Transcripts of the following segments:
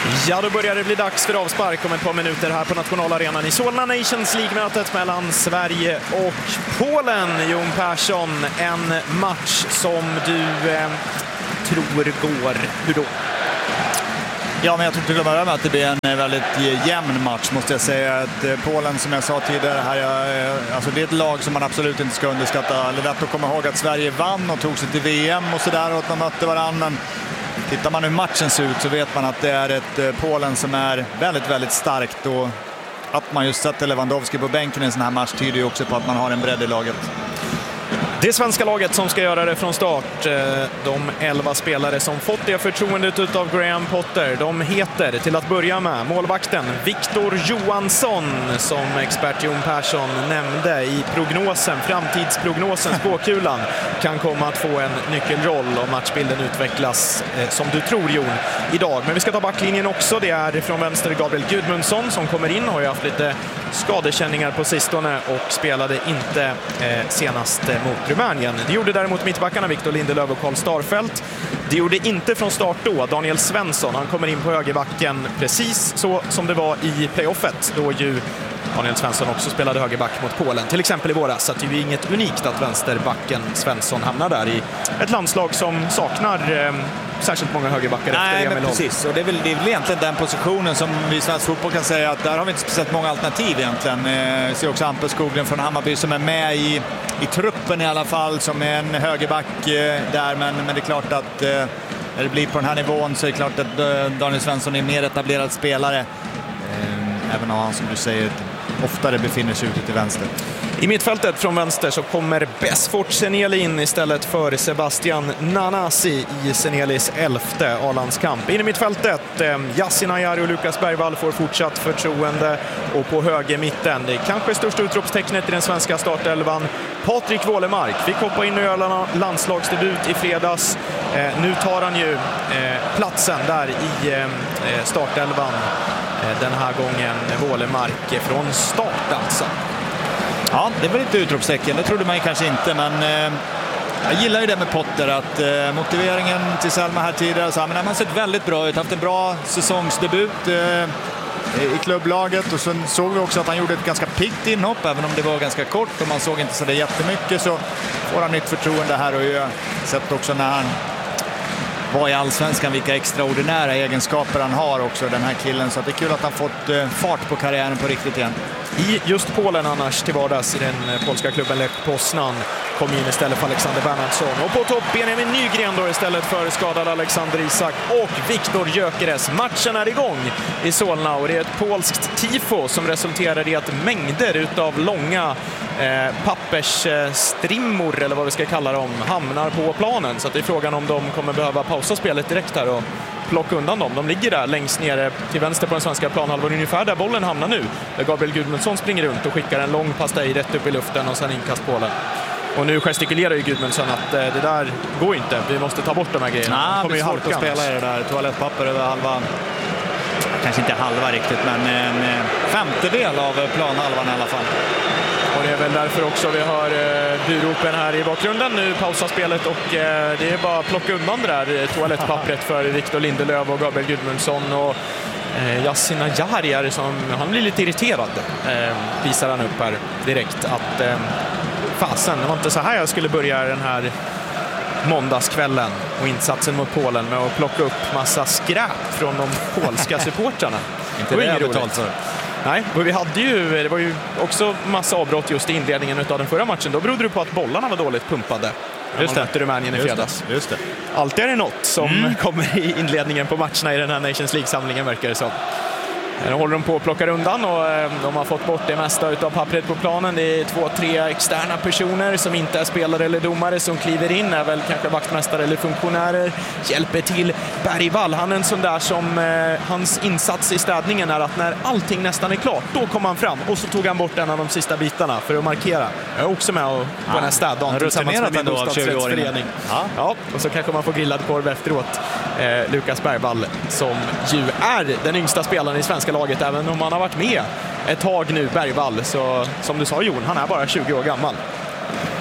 Ja, då börjar det bli dags för avspark om ett par minuter här på nationalarenan i Solna Nations League-mötet mellan Sverige och Polen. Jon Persson, en match som du tror går hur då? Ja, men jag tror till att börja med att det blir en väldigt jämn match, måste jag säga. Att Polen, som jag sa tidigare här, alltså det är ett lag som man absolut inte ska underskatta. Det är lätt att komma ihåg att Sverige vann och tog sig till VM och sådär, och att de mötte varandra. Men tittar man hur matchen ser ut så vet man att det är ett Polen som är väldigt, väldigt starkt. Och att man just sätter Lewandowski på bänken i en sån här match tyder ju också på att man har en bredd i laget. Det svenska laget som ska göra det från start, de 11 spelare som fått det förtroendet utav Graham Potter, de heter till att börja med målvakten Victor Johansson, som expert Jon Persson nämnde i prognosen, framtidsprognosen, spåkulan, kan komma att få en nyckelroll om matchbilden utvecklas som du tror, Jon, idag. Men vi ska ta backlinjen också. Det är från vänster Gabriel Gudmundsson som kommer in, har ju haft lite skadekänningar på sistone och spelade inte senast mot Rumänien. Det gjorde däremot mittbackarna Victor Lindelöf och Karl Starfelt. Det gjorde inte från start då Daniel Svensson. Han kommer in på högerbacken precis så som det var i playoffet, då ju Daniel Svensson också spelade högerback mot Polen, till exempel i våras. Så det är ju inget unikt att vänsterbacken Svensson hamnar där i ett landslag som saknar särskilt många högerbackar. Nej, efter men precis. Och det är väl egentligen den positionen som vi i svensk fotboll kan säga att där har vi inte speciellt många alternativ egentligen. Ser också Hampus Skoglund från Hammarby som är med i truppen i alla fall, som är en högerback där. Men det är klart att när det blir på den här nivån så är det klart att Daniel Svensson är en mer etablerad spelare. Även om han, som du säger, oftare befinner sig ute till vänster. I mittfältet från vänster så kommer Besfort Seneli in istället för Sebastian Nanasi i Senelis 11:e A-landskamp. In i mittfältet, Yasin Ayari och Lukas Bergvall får fortsatt förtroende, och på höger mitten, det kanske största utropstecknet i den svenska startelvan, Patrik Wålemark. Fick hoppa in och göra landslagsdebut i fredags. Nu tar han ju platsen där i startelvan. Den här gången Wålemark från start alltså. Ja, det var lite utropstecken, det trodde man ju kanske inte, men jag gillar ju det med Potter, att motiveringen till Selma här tidigare, så men han har sett väldigt bra ut, haft en bra säsongsdebut i klubblaget, och sen såg vi också att han gjorde ett ganska piggt inhopp, även om det var ganska kort och man såg inte så det jättemycket, så får han nytt förtroende här. Och jag har sett också när han var i Allsvenskan vilka extraordinära egenskaper han har också, den här killen, så att det är kul att han fått fart på karriären på riktigt igen. I just Polen annars till vardags i den polska klubben Lech Poznan kom in istället för Alexander Bernhardsson. Och på topp Benjamin Nygren då istället för skadad Alexander Isak och Viktor Gyökeres. Matchen är igång i Solna, och det är ett polskt tifo som resulterar i att mängder utav långa pappersstrimmor, eller vad vi ska kalla dem, hamnar på planen. Så att det är frågan om de kommer behöva pausa spelet direkt här och plocka undan dem. De ligger där längst nere till vänster på den svenska planhalvan, ungefär där bollen hamnar nu. Där Gabriel Gudmundsson springer runt och skickar en lång pastej rätt upp i luften och sen inkast bollen. Och nu gestikulerar ju Gudmundsson att det där går inte. Vi måste ta bort de här grejerna. Nej, det är svårt att spela i det där. Toalettpapper över halva, kanske inte halva riktigt, men en femtedel av planhalvan i alla fall. Och det är väl därför också vi har buropen här i bakgrunden. Nu pausar spelet och det är bara att plocka undan det där toalettpappret för Victor Lindelöf och Gabriel Gudmundsson. Och Yasin Ayari, som han blir lite irriterad, visar han upp här direkt att fasen, det var inte så här jag skulle börja den här måndagskvällen och insatsen mot Polen med att plocka upp massa skräp från de polska supportrarna. Inte det är betalt för. Nej, och det var ju också massa avbrott just i inledningen av den förra matchen. Då berodde det på att bollarna var dåligt pumpade. Just det. Mötte Rumänien i fredags. Just det. Alltid är det något som kommer i inledningen på matcherna i den här Nations League-samlingen, verkar det så. Nu håller de på att plocka undan, och de har fått bort det mesta av pappret på planen. Det är 2-3 externa personer som inte är spelare eller domare som kliver in, är väl kanske vaktmästare eller funktionärer, hjälper till. Bergvall, han är en sån där som hans insats i städningen är att när allting nästan är klart, då kom han fram och så tog han bort en av de sista bitarna för att markera. Jag är också med på den här städdagen tillsammans med min bostadsrättsförening. Ja, och så kanske man får grillad korv efteråt. Lukas Bergvall, som ju är den yngsta spelaren i svenska laget, även om han har varit med ett tag nu, Bergvall. Så som du sa, Jon, han är bara 20 år gammal.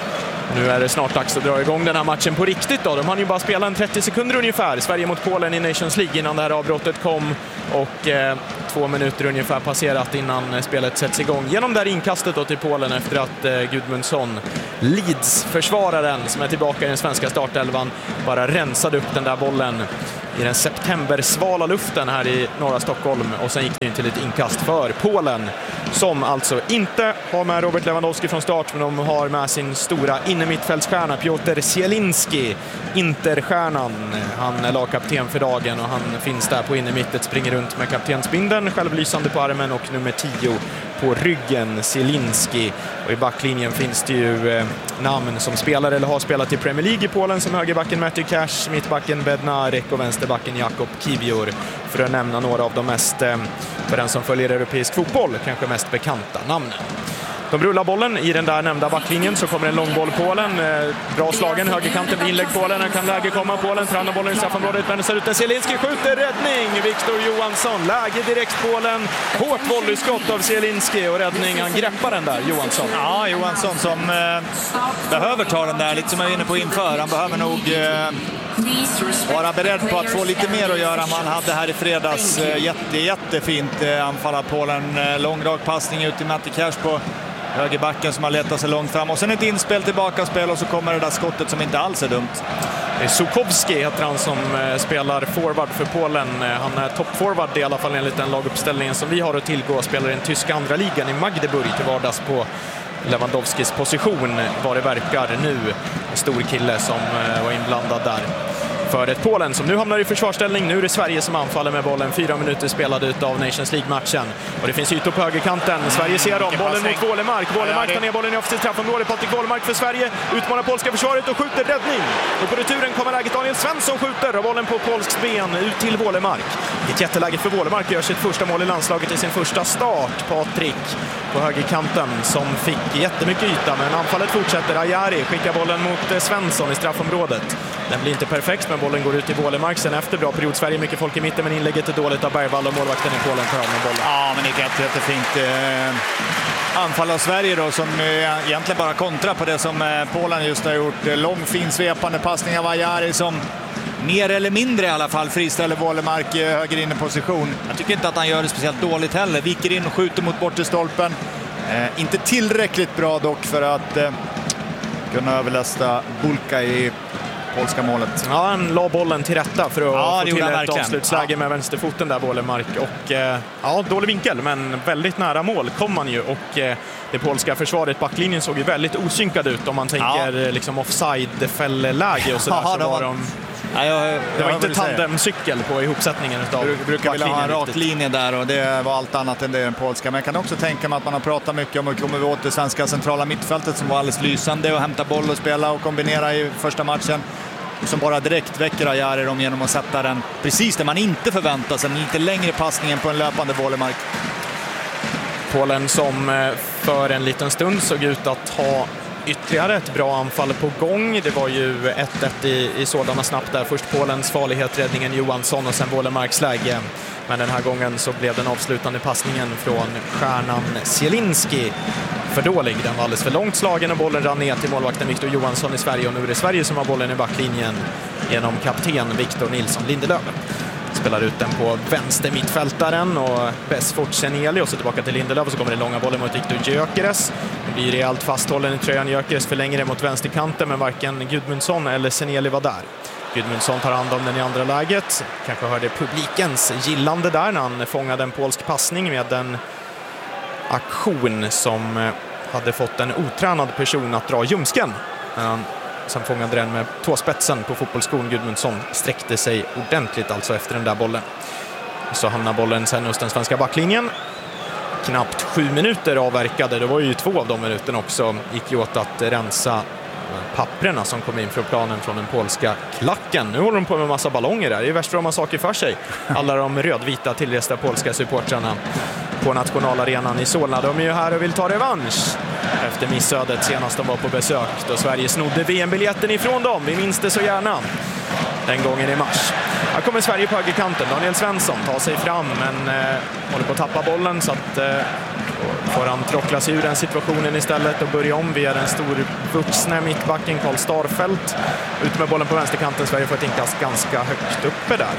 Nu är det snart dags att dra igång den här matchen på riktigt då. De hann ju bara spela en 30 sekunder ungefär. Sverige mot Polen i Nations League innan det här avbrottet kom. Och 2 minuter ungefär passerat innan spelet sätts igång. Genom det här inkastet då till Polen efter att Gudmundsson, Leeds-försvararen som är tillbaka i den svenska startelvan, bara rensade upp den där bollen i den septembersvala luften här i norra Stockholm. Och sen gick det in till ett inkast för Polen, som alltså inte har med Robert Lewandowski från start, men de har med sin stora innermittfältsstjärna Piotr Zielinski, Interstjärnan. Han är lagkapten för dagen och han finns där på innermittet, springer runt med kaptensbindeln, självlysande på armen och nummer 10 på ryggen, Zielinski. Och i backlinjen finns det ju namn som spelar eller har spelat i Premier League i Polen, som högerbacken Matthew Cash, mittbacken Bednarek och vänsterbacken Jakub Kiwior, för att nämna några av de mest, för den som följer europeisk fotboll, kanske mest bekanta namnen. De rullar bollen i den där nämnda backlinjen, så kommer en långboll Polen. Bra slagen, högerkanten, inlägg Polen. Här kan läge komma Polen, tränar bollen i straffområdet, vänder sig ut. Zielinski skjuter, räddning! Viktor Johansson, läge direkt Polen. Hårt volleyskott av Zielinski och räddning. Han greppar den där, Johansson. Ja, Johansson som behöver ta den där, lite som jag är inne på inför. Han behöver nog vara beredd på att få lite mer att göra än man hade här i fredags. Jättefint anfall av Polen. Lång dragpassning ut till Matthew Cash på högerbacken som har letat sig långt fram. Och sen ett inspel tillbaka spel och så kommer det där skottet som inte alls är dumt. Sukowski heter han som spelar forward för Polen. Han är toppforward i alla fall enligt den laguppställningen som vi har att tillgå. Spelar i den tyska andra ligan i Magdeburg till vardags på Lewandowskis position, vad det verkar nu. En stor kille som var inblandad där. För ett Polen som nu hamnar i försvarsställning. Nu är det Sverige som anfaller med bollen. 4 minuter spelade ut av Nations League-matchen. Och det finns ytor på högerkanten. Sverige ser dem. Bollen mot Wålemark. Wålemark tar ner bollen i offensivt straffområde. Patrik Wålemark för Sverige. Utmanar polska försvaret och skjuter, räddning. Och på returen kommer läget. Daniel Svensson skjuter och bollen på polskt ben ut till Wålemark. Ett jätteläge för Wålemark, gör sitt första mål i landslaget i sin första start. Patrik på högerkanten som fick jättemycket yta, men anfallet fortsätter. Ajari skickar bollen mot Svensson i straffområdet. Den blir inte perfekt, men bollen går ut i Wålemark. Sen efter bra period, Sverige mycket folk i mitten, men inlägget är dåligt av Bergvall och målvakten i Polen tar av med bollen. Ja, men det är ett jättefint anfall av Sverige då, som egentligen bara kontrar på det som Polen just har gjort. Lång, fin, svepande passning av Ajari som mer eller mindre i alla fall friställer Wålemark i höger inne position. Jag tycker inte att han gör det speciellt dåligt heller. Viker in och skjuter mot bortre stolpen. Inte tillräckligt bra dock för att kunna överlästa Bulka i polska målet. Ja, han la bollen till rätta för att få till ett verkligen avslutsläge med vänsterfoten där, Wålemark. Och dålig vinkel, men väldigt nära mål kom man ju. Och det polska försvaret, backlinjen, såg ju väldigt osynkad ut om man tänker liksom offside-fällläge och sådär. Så var de... det var inte tandemcykel på ihopsättningen utav brukar vilja ha en rak linje där, och det var allt annat än det den polska. Men jag kan också tänka mig att man har pratat mycket om att komma åt det svenska centrala mittfältet som var alldeles lysande och hämta boll och spela och kombinera i första matchen, som bara direkt väcker Ajari dem genom att sätta den precis där man inte förväntar sig, en lite längre passningen på en löpande Wålemark. Polen som för en liten stund såg ut att ha ytterligare ett bra anfall på gång. Det var ju 1-1 i sådana snabbt där. Först Polens farlighet, räddningen Johansson och sen Wålemarks läge. Men den här gången så blev den avslutande passningen från stjärnan Zielinski för dålig. Den var alldeles för långt slagen och bollen rann ner till målvakten Viktor Johansson i Sverige. Och nu är det Sverige som har bollen i backlinjen genom kapten Victor Nilsson Lindelöf. Spelar ut den på vänster mittfältaren och Besfort Seneli, och så tillbaka till Lindelöf, och så kommer det långa bollen mot Viktor Gyökeres. Det blir rejält fasthållen i tröjan. Gyökeres förlänger det mot vänsterkanten, men varken Gudmundsson eller Seneli var där. Gudmundsson tar hand om den i andra läget. Kanske hörde publikens gillande där när han fångade en polsk passning med en aktion som hade fått en otränad person att dra ljumsken. Sen fångade den med tåspetsen på fotbollsskon. Gudmundsson sträckte sig ordentligt alltså efter den där bollen. Så hamnar bollen sen hos den svenska backlinjen. Knappt 7 minuter avverkade. Det var ju 2 av de minuterna också. Gick ju åt att rensa papperna som kom in från planen från den polska klacken. Nu håller de på med massa ballonger där. Det är värst för de har saker för sig. Alla de rödvita tillresta polska supportrarna på nationalarenan i Solna. De är ju här och vill ta revansch efter missödet senast de var på besök, då Sverige snodde VM-biljetten ifrån dem. Vi minns det så gärna. Den gången i mars. Här kommer Sverige på högerkanten. Daniel Svensson tar sig fram, men håller på att tappa bollen, så att Får han trockla sig ur den situationen istället och börja om via den storvuxna mittbacken Karl Starfelt. Ut med bollen på vänsterkanten. Sverige får ett inkast ganska högt uppe där.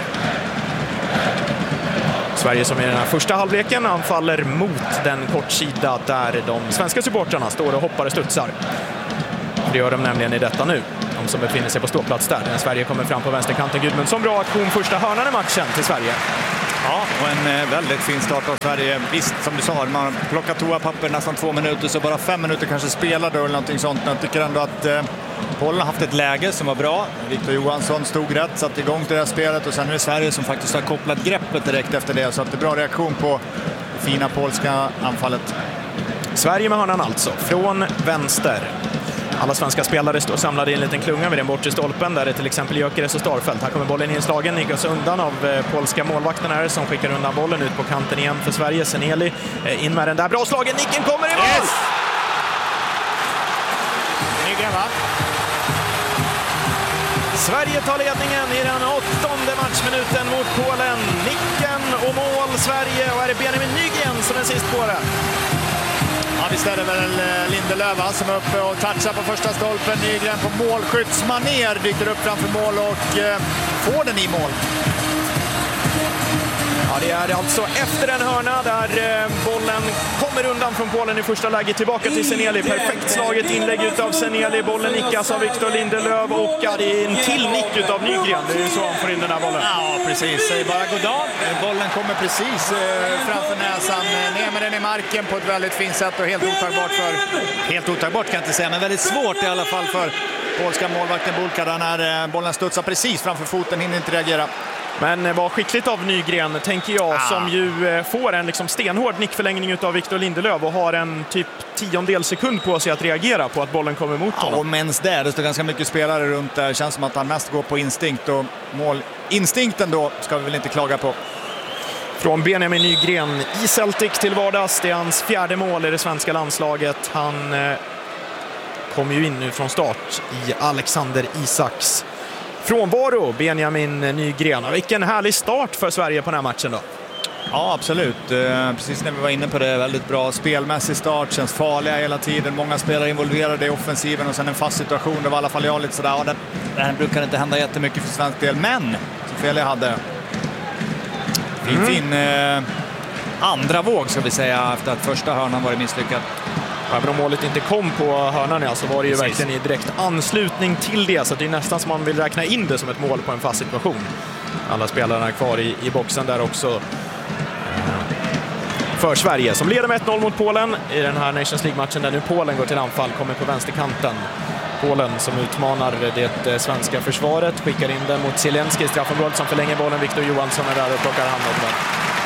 Sverige som i den här första halvleken anfaller mot den kortsida där de svenska supportrarna står och hoppar och studsar. Det gör de nämligen i detta nu. De som befinner sig på ståplats där. När Sverige kommer fram på vänsterkanten. Gudmundsson, bra aktion, första hörnan i matchen till Sverige. Ja, och en väldigt fin start av Sverige. Visst, som du sa, man har plockat toapapper nästan 2 minuter, så bara 5 minuter kanske spelade eller någonting sånt. Jag tycker ändå att Polen har haft ett läge som var bra. Viktor Johansson stod rätt, satt igång till det här spelet, och sen är det Sverige som faktiskt har kopplat greppet direkt efter det. Så att det är bra reaktion på det fina polska anfallet. Sverige med hörnan alltså, från vänster. Alla svenska spelare står samlade i en liten klunga vid den bortre stolpen där det till exempel Gyökeres och Starfelt. Här kommer bollen inslagen, nikas undan av polska målvakten här som skickar undan bollen ut på kanten igen för Sverige. Seneli in med den där, bra slagen, nicken kommer i mål! Yes! Nygren, va? Sverige tar ledningen i den 8:e matchminuten mot Polen. Nicken och mål Sverige, och är det Benjamin Nygren som är sist på det. Ja, visst är det väl Lindelöf som är uppe och touchar på första stolpen. Nygren på målskyddsmaner dyker upp framför mål och får den i mål. Ja, det är alltså efter en hörna där bollen kommer undan från Polen i första läget tillbaka till Seneli. Perfekt slaget inlägg utav Seneli. Bollen nickas av Victor Lindelöf och det är en till nick utav Nygren. Det är ju så han får in den här bollen. Ja, precis. Säg bara goddag. Bollen kommer precis framför näsan. Ner med den i marken på ett väldigt fint sätt och helt otagbart Helt otagbart kan jag inte säga, men väldigt svårt i alla fall för polska målvakten Bulka. När bollen studsar precis framför foten, hinner inte reagera. Men vad skickligt av Nygren, tänker jag, som ju får en liksom stenhård nickförlängning av Victor Lindelöf och har en typ 10:e sekund på sig att reagera på att bollen kommer mot honom. Ja, och mens det står ganska mycket spelare runt där. Känns som att han mest går på instinkt, och målinstinkten då ska vi väl inte klaga på. Från Benjamin Nygren i Celtic till vardags. Det är hans 4:e mål i det svenska landslaget. Han kom ju in nu från start i Alexander Isaks frånvaro, Benjamin Nygren. Vilken härlig start för Sverige på den här matchen då. Ja, absolut. Precis när vi var inne på det, väldigt bra spelmässig start, känns farliga hela tiden. Många spelare involverade i offensiven och sen en fast situation. Det var i alla fall jag lite sådär, ja, det här brukar inte hända jättemycket för svensk del, men så fel jag hade. Fin andra våg ska vi säga, efter att första hörnan var misslyckad. Även om målet inte kom på hörnan så var det ju verkligen i direkt anslutning till det, så det är nästan som man vill räkna in det som ett mål på en fast situation. Alla spelarna är kvar i boxen där också för Sverige, som leder med 1-0 mot Polen i den här Nations League-matchen där nu Polen går till anfall, kommer på vänsterkanten. Polen som utmanar det svenska försvaret, skickar in den mot Zielinski i straffområdet som förlänger bollen. Victor Johansson är där och plockar hand om den.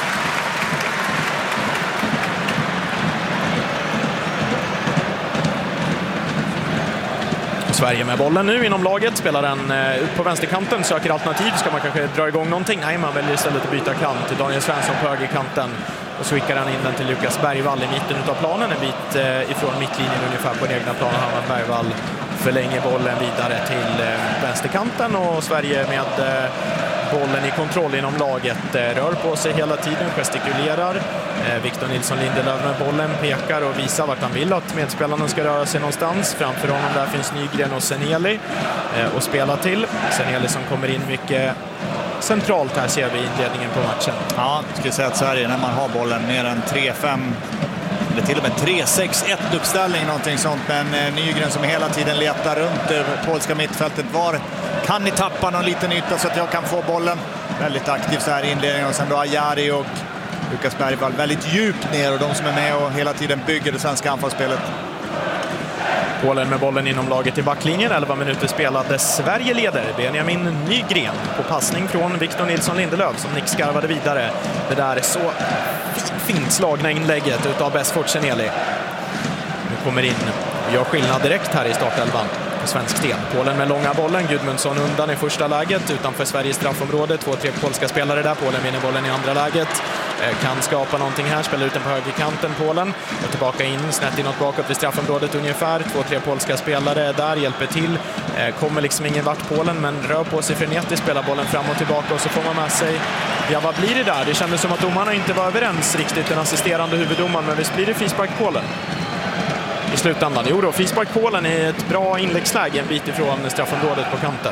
Sverige med bollen nu inom laget, spelar den ut på vänsterkanten, söker alternativ. Ska man kanske dra igång någonting? Nej, man väljer istället att byta kant till Daniel Svensson på högerkanten. Och så skickar han in den till Lukas Bergvall i mitten av planen, en bit ifrån mittlinjen ungefär på den egna planen. Hanna Bergvall förlänger bollen vidare till vänsterkanten, och Sverige med bollen i kontroll inom laget, rör på sig hela tiden, gestikulerar. Victor Nilsson Lindelöf med bollen pekar och visar vart han vill att medspelarna ska röra sig någonstans. Framför honom där finns Nygren och Seneli och spela till. Seneli som kommer in mycket centralt här, ser vi i inledningen på matchen. Ja, jag skulle säga att Sverige, när man har bollen mer än 3-5 eller till och med 3-6-1 uppställning, någonting sånt, men Nygren som hela tiden letar runt det polska mittfältet. Var kan ni tappa någon liten yta så att jag kan få bollen? Väldigt aktiv så här i inledningen, och sen då Ajari och Lukas Bergvall väldigt djupt ner, och de som är med och hela tiden bygger det svenska anfallsspelet. Polen med bollen inom laget i backlinjen, 11 minuter spelade. Sverige leder. Benjamin Nygren på passning från Victor Nilsson Lindelöf som nickskarvade vidare. Det där är så fint slagna inlägget utav Besford Seneli. Nu kommer in och gör skillnad direkt här i startelvan på svensk del. Polen med långa bollen, Gudmundsson undan i första läget utanför Sveriges straffområde. 2-3 polska spelare där. Polen vinner bollen i andra läget. Kan skapa någonting här, spelar ut den på högerkanten Polen. Och tillbaka in, snett inåt bakåt vid straffområdet ungefär. 2-3 polska spelare där, hjälper till. Kommer liksom ingen vart Polen, men rör på sig frenetiskt, spelar bollen fram och tillbaka, och så får man med sig Ja, vad blir det där? Det kändes som att domarna inte var överens riktigt, den assisterande huvuddomaren, men visst blir det frispark Polen i slutändan? Jo då, frispark Polen är ett bra inläggsläge en bit ifrån straffområdet på kanten.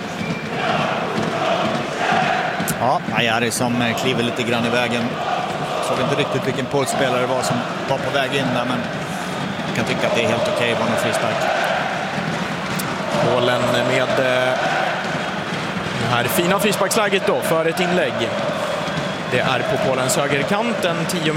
Ja, Ajari som kliver lite grann i vägen. Såg inte riktigt vilken polspelare det var som var på väg in där, men jag kan tycka att det är helt okej var någon frispark. Polen med det här fina frisparksläget då för ett inlägg. Det är på Polens högerkant, en 10